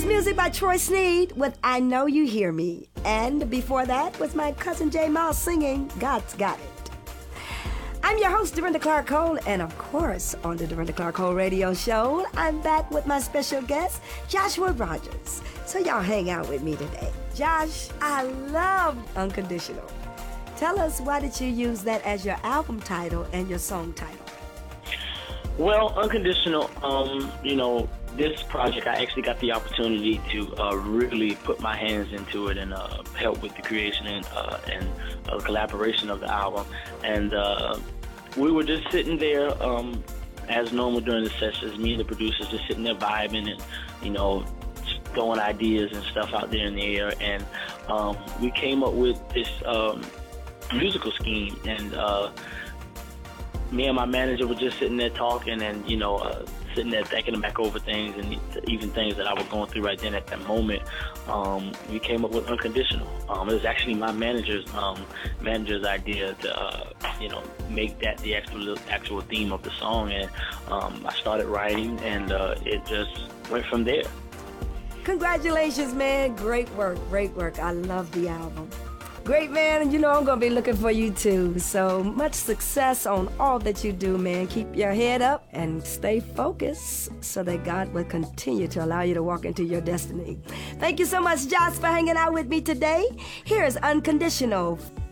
music by Troy Sneed with I Know You Hear Me. And before that was my cousin J. Miles singing God's Got It. I'm your host, Dorinda Clark Cole, and of course, on the Dorinda Clark Cole radio show, I'm back with my special guest, Joshua Rogers. So y'all hang out with me today. Josh, I love Unconditional. Tell us, why did you use that as your album title and your song title? Well, Unconditional, this project, I actually got the opportunity to really put my hands into it and help with the creation and collaboration of the album. And we were just sitting there as normal during the sessions, me and the producers just sitting there vibing and, throwing ideas and stuff out there in the air. And we came up with this musical scheme. And me and my manager were just sitting there talking and, sitting there thinking back over things and even things that I was going through right then at that moment. We came up with Unconditional. It was actually my manager's idea to, make that the actual theme of the song. And I started writing, and it just went from there. Congratulations, man. Great work. Great work. I love the album. Great, man. And I'm going to be looking for you too. So much success on all that you do, man. Keep your head up and stay focused so that God will continue to allow you to walk into your destiny. Thank you so much, Josh, for hanging out with me today. Here's Unconditional